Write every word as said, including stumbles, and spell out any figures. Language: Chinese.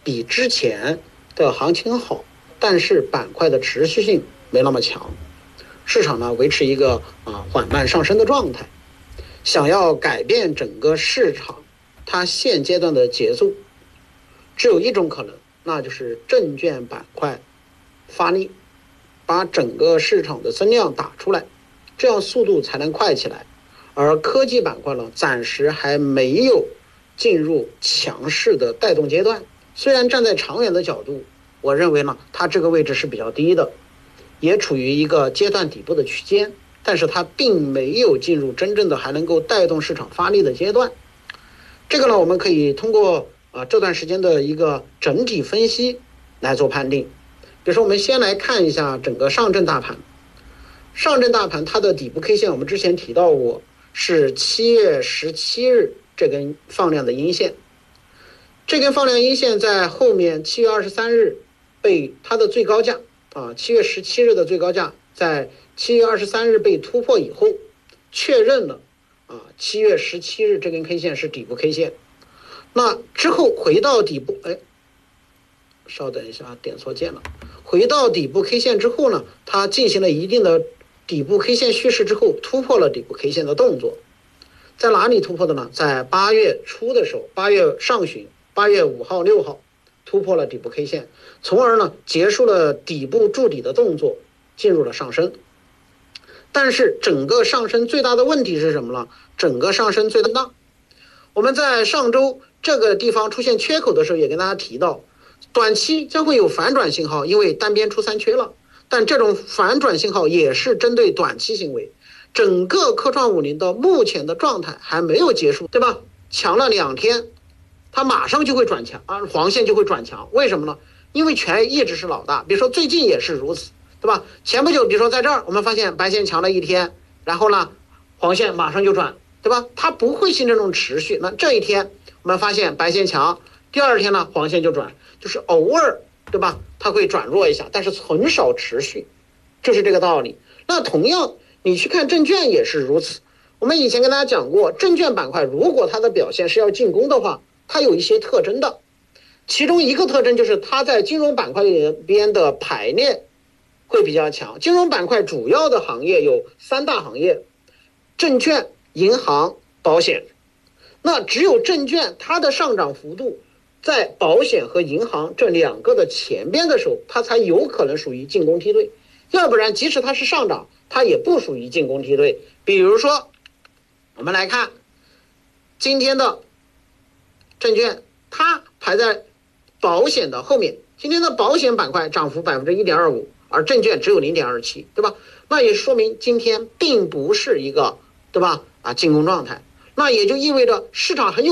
比之前的行情好，但是板块的持续性没那么强，市场呢维持一个啊缓慢上升的状态。想要改变整个市场它现阶段的节奏，只有一种可能，那就是证券板块发力，把整个市场的增量打出来，这样速度才能快起来。而科技板块呢，暂时还没有进入强势的带动阶段。虽然站在长远的角度，我认为呢，它这个位置是比较低的，也处于一个阶段底部的区间，但是它并没有进入真正的还能够带动市场发力的阶段。这个呢，我们可以通过啊这段时间的一个整体分析来做判定。比如说，我们先来看一下整个上证大盘。上证大盘它的底部 K 线，我们之前提到过，是七月十七日这根放量的阴线。这根放量阴线在后面七月二十三日被它的最高价啊，七月十七日的最高价在七月二十三日被突破以后，确认了啊，七月十七日这根 K 线是底部 K 线。那之后回到底部，哎，稍等一下，点错键了。回到底部 K 线之后呢，它进行了一定的底部 K 线蓄势之后，突破了底部 K 线的动作。在哪里突破的呢？在八月初的时候，八月上旬，八月五号、六号突破了底部 K 线，从而呢结束了底部筑底的动作，进入了上升。但是整个上升最大的问题是什么呢？整个上升最大，我们在上周这个地方出现缺口的时候，也跟大家提到，短期将会有反转信号，因为单边出三缺了。但这种反转信号也是针对短期行为。整个科创五零的目前的状态还没有结束，对吧？强了两天，它马上就会转强啊，黄线就会转强。为什么呢？因为权益一直是老大，比如说最近也是如此，对吧？前不久，比如说在这儿，我们发现白线强了一天，然后呢，黄线马上就转，对吧？它不会形成这种持续。那这一天我们发现白线强，第二天呢，黄线就转，就是偶尔，对吧？它会转弱一下，但是很少持续，就是这个道理。那同样，你去看证券也是如此。我们以前跟大家讲过，证券板块如果它的表现是要进攻的话，它有一些特征的。其中一个特征就是它在金融板块里边的排列会比较强。金融板块主要的行业有三大行业：证券、银行、保险。那只有证券它的上涨幅度在保险和银行这两个的前边的时候，它才有可能属于进攻梯队，要不然即使它是上涨，它也不属于进攻梯队。比如说我们来看今天的证券，它排在保险的后面，今天的保险板块涨幅 百分之一点二五， 而证券只有 零点二七， 对吧？那也说明今天并不是一个，对吧啊进攻状态。那也就意味着市场很有